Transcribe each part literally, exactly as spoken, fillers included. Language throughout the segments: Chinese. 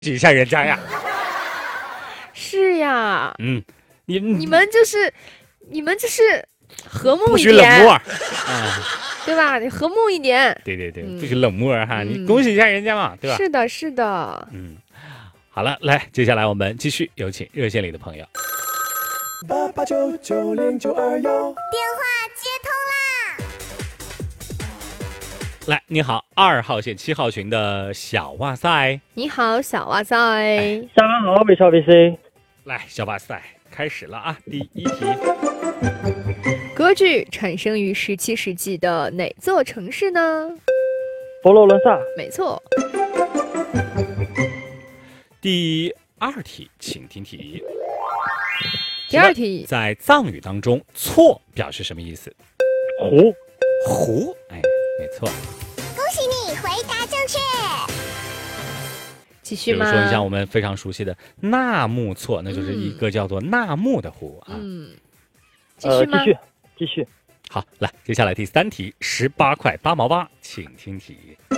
一下人家呀。 是呀， 嗯，你你们就是你们就是和睦不一点， 许冷漠，嗯， 对吧？你和睦一点。 对对对， 嗯不许冷漠哈， 嗯你恭喜一下人家嘛，对吧？ 是的，是的。 嗯，好了，来，接下来我们继续有请热线里的朋友。 八八九九零九二幺， 电话接通啦！ 来，你好，二号线七号群的小哇塞， 你好，小哇塞。 大家好，我是小 B C。 来，小哇塞，开始了啊！第一题， 歌剧产生于十七世纪的哪座城市呢？ 佛罗伦萨。 没错。 第二题，请听题。 第二题， 在藏语当中，错表示什么意思？ 湖。 湖，哎，没错。 恭喜你回答正确。 继续吗？ 比如说，像我们非常熟悉的纳木错，那就是一个叫做纳木的湖啊。 嗯，继呃， 续吗？ 继续，继续。 好，来，接下来第三题，十八块八毛八，请听题。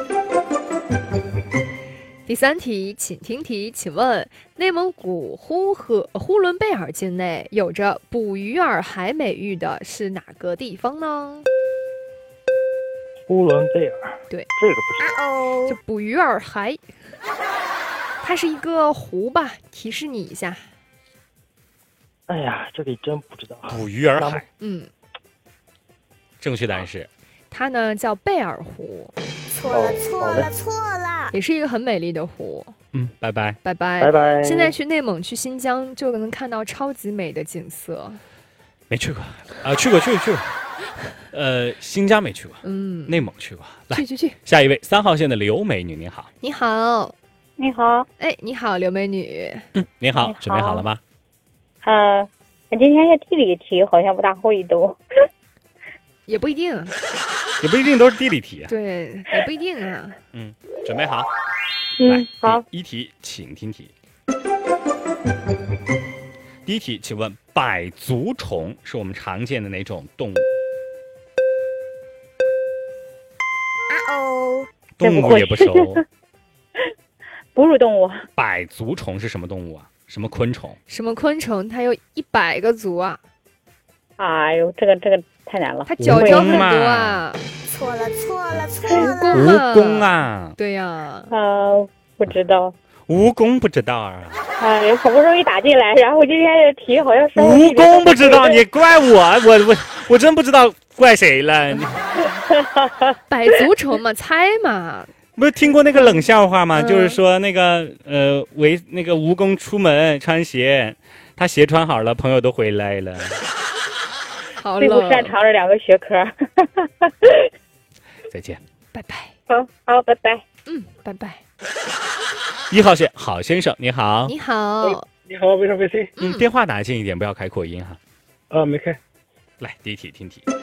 第三题，请听题，请问内蒙古呼和呼伦贝尔境内有着捕鱼儿海美誉的是哪个地方呢？ 呼伦贝尔。 对， 这个不是。 啊哦就，捕鱼儿海，它是一个湖吧？提示你一下。 哎呀，这里真不知道。 捕鱼儿海， 嗯， 正确答案是它呢叫贝尔湖， 错了哦好嘞错了错了！ 也是一个很美丽的湖。 嗯，拜拜。 拜拜拜拜。 现在去内蒙、去新疆就能看到超级美的景色。 没去过啊，去过去过去过，呃，新疆没去过， 嗯， 内蒙去过。来去，去去， 下一位三号线的刘美女，您好。 你好， 你好， 哎，你好，刘美女。 您好， 你好准备好了吗？ 呃，我今天的地理题好像不大会读。 也不一定， 也不一定都是地理题啊。 对，也不一定啊。 嗯，准备好。 嗯， 来， 好， 第一题，请听题。第一题，请问百足虫是我们常见的哪种动物？ 啊哦， 动物也不熟。 哺乳动物。 百足虫是什么动物啊？什么昆虫？ 什么昆虫？它有一百个足啊， 哎呦，这个这个太难了。 它脚脚很多蜈蚣啊。 错了错了错蜈了！ 蚣蜈蚣啊， 对呀、 呃，不知道。 蜈蚣不知道啊。 哎呀，好不容易打进来，然后今天的题好像是蜈蚣不知道，你怪我，我我我真不知道怪谁了。你百足虫嘛，猜嘛。 不是听过那个冷笑话吗？ 嗯就是说那个呃，为那个蜈蚣出门穿鞋，他鞋穿好了，朋友都回来了。 好最不冷， 擅长这两个学科。 再见。 拜拜。 好好，拜拜。 嗯，拜拜。 一号线，郝先生，你好。 你好， 你好，为啥 V C？ 嗯，电话打近一点，不要开扩音哈。 啊，没开。 来，第一题，听题。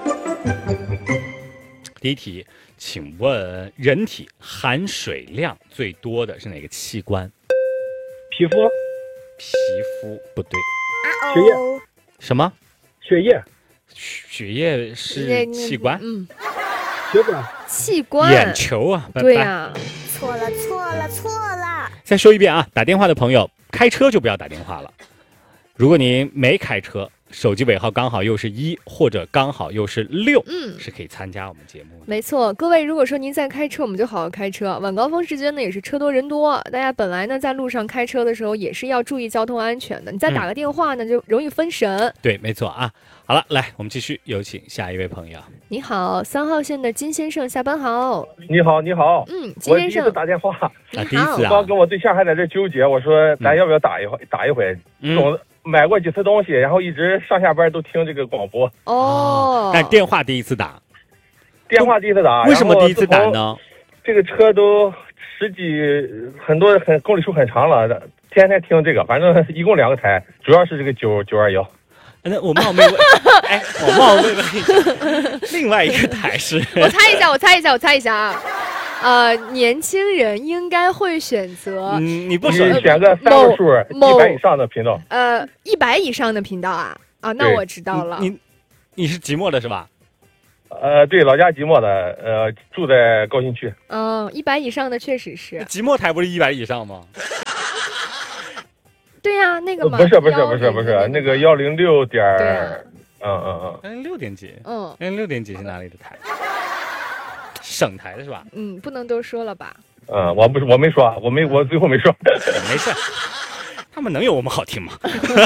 第一题，请问人体含水量最多的是哪个器官？ 皮肤。 皮肤不对， 啊血液哦， 什么？ 血液。 血液是器官？ 嗯， 血管。 器官。 眼球啊！拜拜对呀、 错了错了错了！ 再说一遍啊，打电话的朋友，开车就不要打电话了。如果您没开车，手机尾号刚好又是一，或者刚好又是六， 嗯， 是可以参加我们节目的。 没错，各位，如果说您在开车，我们就好好开车。晚高峰时间呢，也是车多人多，大家本来呢在路上开车的时候，也是要注意交通安全的。你再打个电话呢，就容易分神。 对，没错啊。好了，来，我们继续有请下一位朋友。 你好，三号线的金先生，下班好。 你好，你好， 嗯，金我第一次先生， 打电话， 啊，第一次啊刚，跟我对象还在这纠结，我说咱要不要打一回，打一回， 嗯， 总买过几次东西，然后一直上下班都听这个广播， 哦， 但电话第一次打， 电话第一次打， 为什么第一次打然后呢？ 这个车都十几很多很公里数很长了，天天听这个，反正一共两个台，主要是这个九九二幺。 那我冒昧问，哎，我冒昧问一下，另外一个台是？ 我猜一下，我猜一下，我猜一下啊。呃，年轻人应该会选择嗯，你不你说， 选个三个数某一百以上的频道， 呃一百以上的频道啊啊，那对我知道了。 你你是寂寞的是吧？ 呃，对，老家即墨的，呃，住在高新区。 嗯，一百以上的确实是。 即墨台不是一百以上吗？ 对呀、啊，那个嘛。 不是不是不是不是，那个幺零六点。 对啊。 嗯嗯嗯。 嗯，六点几？ 嗯。 嗯，六点几是哪里的台？省台的是吧？ 嗯，不能都说了吧？ 嗯，我不是，我没说，我没，我最后没说。 没事。他们能有我们好听吗？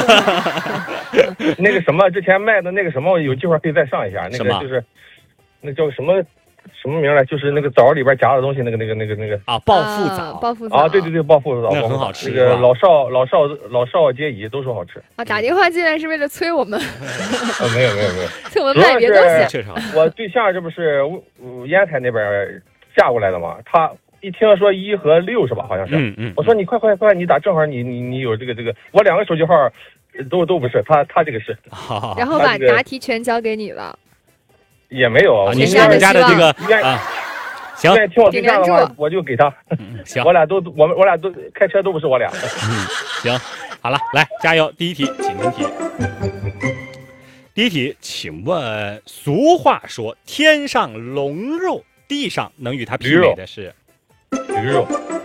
那个什么，之前卖的那个什么，有机会可以再上一下。那个就是，那叫什么什么名来？就是那个枣里边夹的东西，那个那个那个那个啊，暴富枣， 暴富枣啊，对对对，暴富枣， 那很好吃。 那个老少老少老少皆宜，都说好吃。 啊，打电话进来是为了催我们。 啊，没有没有没有， 催我们买别东西。 确实好。 我对象这不是烟台那边嫁过来的吗？他。一听说一和六是吧？好像是。 嗯嗯。 我说你快快快，你打正好你你你有这个这个，我两个手机号都都不是，他他这个是。 好。 然后把答题权交给你了。 也没有啊， 你是人家的这个啊。行。 愿意听我对象的话，我就给他。 行。 我俩都我们我俩都开车都不是我俩。 嗯，行，好了，来加油。第一题，请听题。第一题，请问俗话说天上龙肉。地上能与它媲美的是驴肉。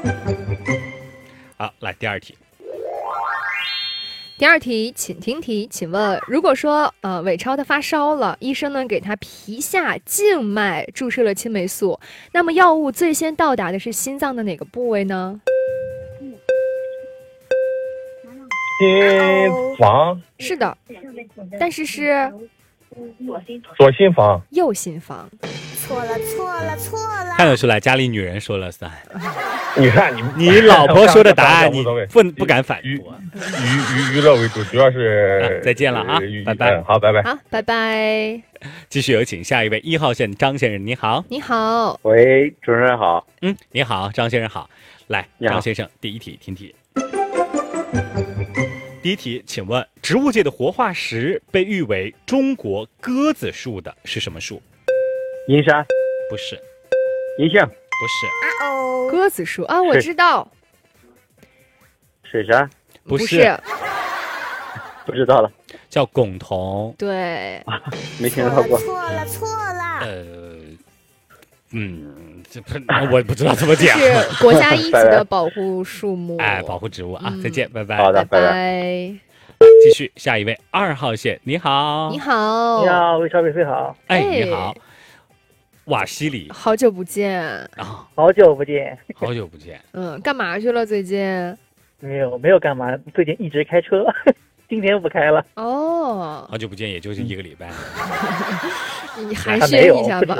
好，来第二题。 第二题，请听题。请问，如果说呃伟超他发烧了，医生呢给他皮下静脉注射了青霉素，那么药物最先到达的是心脏的哪个部位呢？ 心房。 是的，但是是左心房。 右心房。 错了错了错了！ 看得出来，家里女人说了算。 你看你， 你老婆说的答案，你不不敢反驳。 娱娱娱乐为主，主要是。 啊、再见了啊，拜拜。 好，拜拜。 好，拜拜。 继续有请下一位一号线张先生，你好。 你好。 喂，主持人好。 嗯，你好，张先生好。来，张先生，第一题，听题。第一题，请问植物界的活化石被誉为中国鸽子树的是什么树？ 银杉。 不是。 银杏。 不是。 啊哦， 鸽子树啊，我知道。 水杉。 不是。 不是不知道了。 叫拱桐。 对。 没听说过。 错了错了。 呃，嗯，这不，我不知道怎么讲。 是国家一级的保护树木。 哎，保护植物啊！ 嗯、 再见，拜拜。 好的， 拜拜。 继续，下一位二号线，你好。 你好。 你好，魏超魏飞好。 哎，你好。瓦西里， 好久不见啊！ 好久不见， 好久不见。 嗯，干嘛去了？最近没有，没有干嘛。最近一直开车，今天不开了。 哦， 好久不见，也就是一个礼拜。 你寒暄一下吧。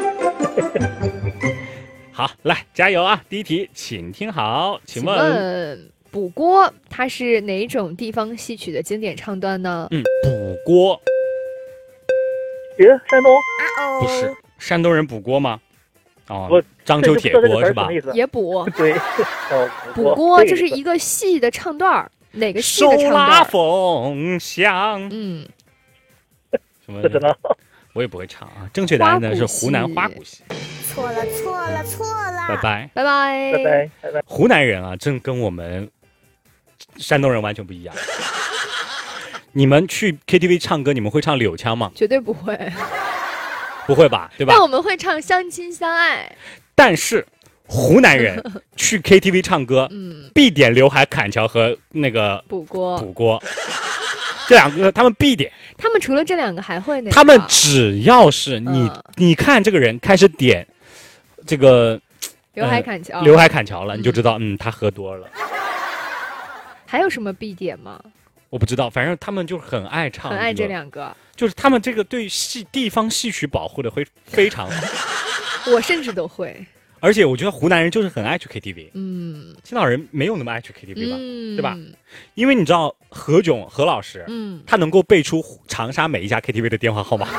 好，来加油啊！第一题，请听好，请问， 请问补锅它是哪种地方戏曲的经典唱段呢？ 嗯，补锅。 别山东。 啊哦， 不是。山东人补锅吗？哦，章丘铁锅是吧？ 也补。 对， 补锅这是一个戏的唱段，哪个戏的唱段？ 手拉风响。 嗯， 什么？ 不知道， 我也不会唱啊。正确答案呢是湖南花鼓戏。 错了错了错了！ 拜拜拜拜拜拜拜拜。 湖南人啊，真跟我们山东人完全不一样。你们去 K T V 唱歌，你们会唱柳腔吗？ 绝对不会。 不会吧，对吧？ 但我们会唱《相亲相爱》。 但是湖南人去 K T V 唱歌， 嗯， 必点刘海砍樵和那个补锅。 补锅这两个他们必点。 他们除了这两个还会哪个？ 他们只要是你、 嗯、 你看这个人开始点这个刘海砍樵， 刘、呃、海砍樵了，你就知道，嗯，他喝多了。 还有什么必点吗？ 我不知道，反正他们就很爱唱、 很爱这两个。 就是他们这个对戏地方戏曲保护的会非常好， 我甚至都会。 而且我觉得湖南人就是很爱去 K T V， 嗯， 青岛人没有那么爱去 K T V 吧， 嗯、 对吧？因为你知道何炅何老师， 嗯， 他能够背出长沙每一家 K T V 的电话号码，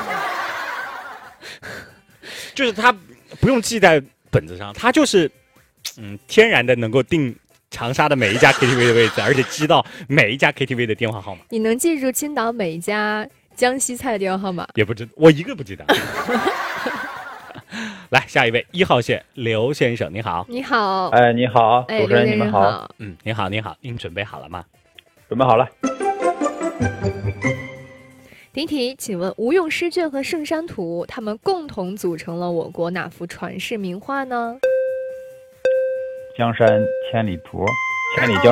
就是他不用记在本子上，他就是嗯天然的能够定长沙的每一家 K T V 的位置，而且知道每一家 K T V 的电话号码。 你能记住青岛每一家江西菜的电话号码？ 也不知我一个不记得。来，下一位一号线刘先生，你好。 你好。 哎，你好，主持人你们好。 嗯，你好，你好，您准备好了吗？ 准备好了。 第一题，请问吴用诗卷和圣山图，它们共同组成了我国哪幅传世名画呢？ 江山千里图，千里江